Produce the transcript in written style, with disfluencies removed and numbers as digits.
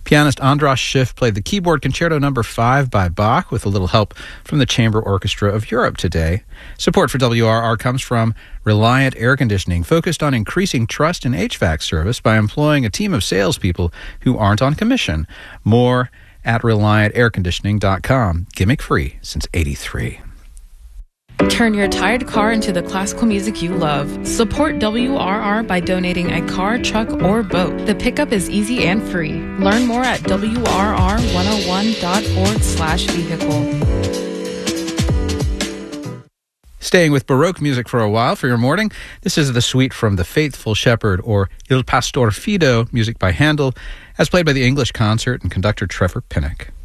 Pianist Andras Schiff played the keyboard Concerto No. 5 by Bach with a little help from the Chamber Orchestra of Europe today. Support for WRR comes from Reliant Air Conditioning, focused on increasing trust in HVAC service by employing a team of salespeople who aren't on commission. More at ReliantAirConditioning.com. Gimmick free since '83. Turn your tired car into the classical music you love. Support WRR by donating a car, truck, or boat. The pickup is easy and free. Learn more at WRR101.org/vehicle. Staying with Baroque music for a while for your morning, this is the suite from The Faithful Shepherd, or Il Pastor Fido, music by Handel, as played by the English concert and conductor Trevor Pinnock.